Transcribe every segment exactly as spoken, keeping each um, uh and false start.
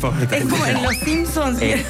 Es como en Los Simpsons. Eh,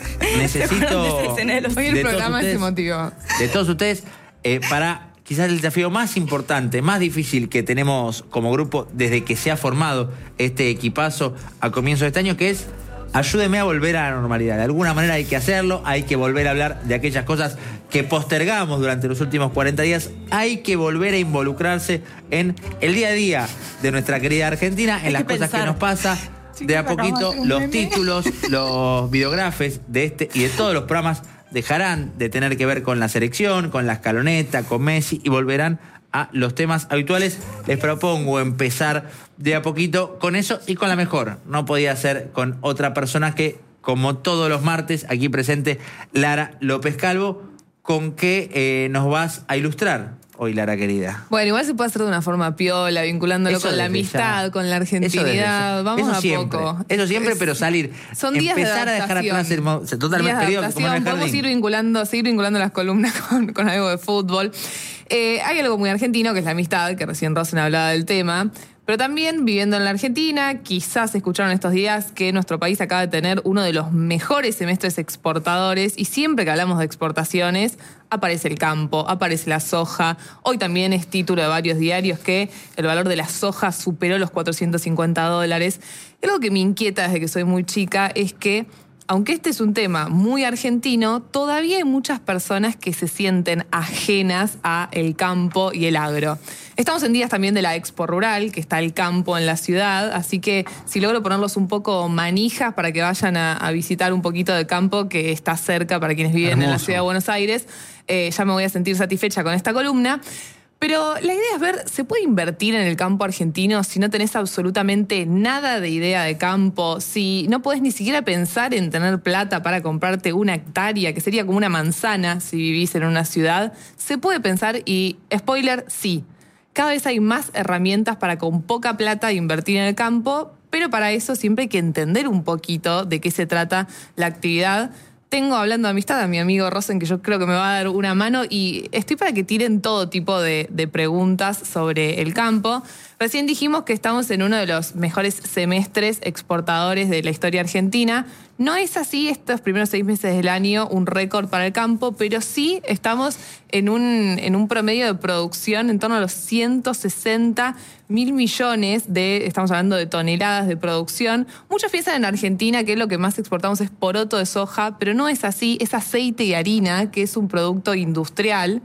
necesito de de Hoy el programa es emotivo. De todos ustedes, eh, para quizás el desafío más importante, más difícil que tenemos como grupo desde que se ha formado este equipazo a comienzo de este año, que es: ayúdeme a volver a la normalidad. De alguna manera hay que hacerlo, hay que volver a hablar de aquellas cosas que postergamos durante los últimos cuarenta días. Hay que volver a involucrarse en el día a día de nuestra querida Argentina, en las cosas que nos pasa. De a poquito, los títulos, los videógrafes de este y de todos los programas dejarán de tener que ver con la selección, con la escaloneta, con Messi, y volverán a los temas habituales. Les propongo empezar de a poquito con eso y con la mejor. No podía ser con otra persona que, como todos los martes, aquí presente, Lara López Calvo. ¿Con qué eh, nos vas a ilustrar hoy, Lara querida? Bueno, igual se puede hacer de una forma piola, vinculándolo Eso con la desde amistad, ya. con la argentinidad. Vamos eso a siempre, poco. Eso siempre, Es- pero salir. Son días de empezar a dejar atrás el mo- totalmente Días de querido, adaptación. como en el Podemos jardín. ir vinculando, seguir vinculando las columnas con, con algo de fútbol. Eh, hay algo muy argentino, que es la amistad, que recién Rosen hablaba del tema. Pero también, viviendo en la Argentina, quizás escucharon estos días que nuestro país acaba de tener uno de los mejores semestres exportadores, y siempre que hablamos de exportaciones aparece el campo, aparece la soja. Hoy también es título de varios diarios que el valor de la soja superó los cuatrocientos cincuenta dólares. Y algo que me inquieta desde que soy muy chica es que, aunque este es un tema muy argentino, todavía hay muchas personas que se sienten ajenas a el campo y el agro. Estamos en días también de la Expo Rural, que está el campo en la ciudad, así que si logro ponerlos un poco manijas para que vayan a, a visitar un poquito de campo que está cerca para quienes viven Hermoso. en la ciudad de Buenos Aires, eh, ya me voy a sentir satisfecha con esta columna. Pero la idea es ver, ¿se puede invertir en el campo argentino si no tenés absolutamente nada de idea de campo? Si no podés ni siquiera pensar en tener plata para comprarte una hectárea, que sería como una manzana si vivís en una ciudad. Se puede pensar y, spoiler, sí. Cada vez hay más herramientas para con poca plata invertir en el campo, pero para eso siempre hay que entender un poquito de qué se trata la actividad. Tengo, hablando de amistad, a mi amigo Rosen, que yo creo que me va a dar una mano, y estoy para que tiren todo tipo de, de preguntas sobre el campo. Recién dijimos que estamos en uno de los mejores semestres exportadores de la historia argentina. No es así estos primeros seis meses del año un récord para el campo, pero sí estamos en un, en un promedio de producción en torno a los ciento sesenta mil millones de, estamos hablando de toneladas de producción. Muchos piensan en Argentina que lo que más exportamos es poroto de soja, pero no es así, es aceite y harina, que es un producto industrial.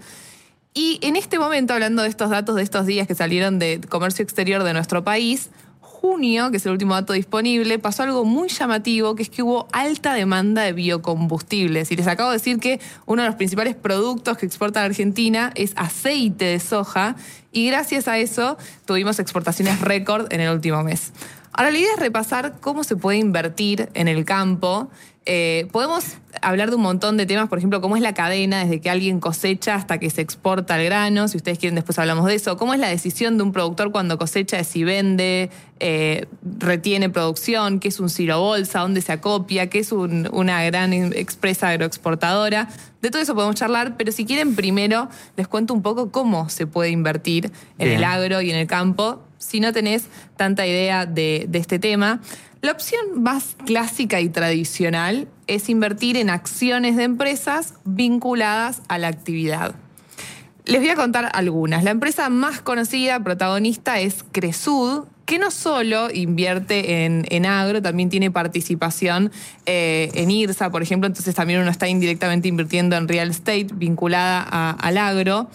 Y en este momento, hablando de estos datos de estos días que salieron de comercio exterior de nuestro país, junio, que es el último dato disponible, pasó algo muy llamativo, que es que hubo alta demanda de biocombustibles. Y les acabo de decir que uno de los principales productos que exporta la Argentina es aceite de soja, y gracias a eso tuvimos exportaciones récord en el último mes. Ahora, la idea es repasar cómo se puede invertir en el campo. Eh, podemos hablar de un montón de temas, por ejemplo, cómo es la cadena desde que alguien cosecha hasta que se exporta el grano. Si ustedes quieren, después hablamos de eso. Cómo es la decisión de un productor cuando cosecha de si vende, eh, retiene producción, qué es un silo bolsa, dónde se acopia, qué es un, una gran expresa agroexportadora. De todo eso podemos charlar, pero si quieren, primero les cuento un poco cómo se puede invertir en Bien. el agro y en el campo, si no tenés tanta idea de, de este tema. La opción más clásica y tradicional es invertir en acciones de empresas vinculadas a la actividad. Les voy a contar algunas. La empresa más conocida, protagonista, es Cresud, que no solo invierte en, en agro, también tiene participación eh, en IRSA, por ejemplo, entonces también uno está indirectamente invirtiendo en real estate vinculada a, al agro.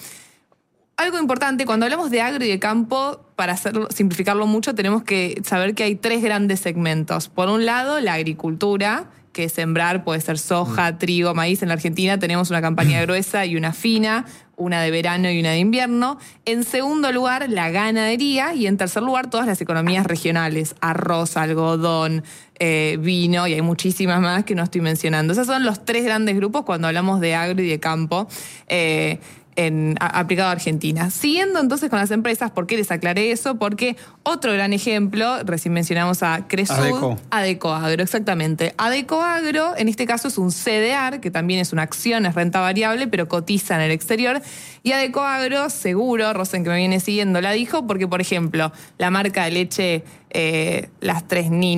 Algo importante, cuando hablamos de agro y de campo, para hacerlo, simplificarlo mucho, tenemos que saber que hay tres grandes segmentos. Por un lado, la agricultura, que es sembrar, puede ser soja, mm. trigo, maíz. En la Argentina tenemos una campaña gruesa y una fina, una de verano y una de invierno. En segundo lugar, la ganadería. Y en tercer lugar, todas las economías regionales. Arroz, algodón, eh, vino, y hay muchísimas más que no estoy mencionando. Esos son los tres grandes grupos cuando hablamos de agro y de campo. Eh, En, a, aplicado a Argentina. Siguiendo entonces con las empresas, ¿por qué les aclaré eso? Porque otro gran ejemplo, recién mencionamos a Cresud, Adeco. Adecoagro, exactamente. Adecoagro, en este caso, es un C D R, que también es una acción, es renta variable, pero cotiza en el exterior. Y Adecoagro, seguro, Rosen, que me viene siguiendo, la dijo, porque, por ejemplo, la marca de leche, eh, Las Tres Niñas,